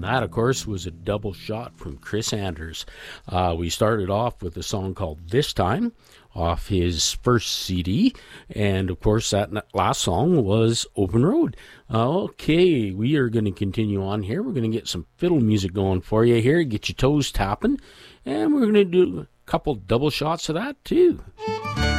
That, of course, was a double shot from Chris Anders. We started off with a song called This Time off his first CD, and of course that last song was Open Road. Okay, we are going to continue on here. We're going to get some fiddle music going for you here, get your toes tapping, and we're going to do a couple double shots of that too.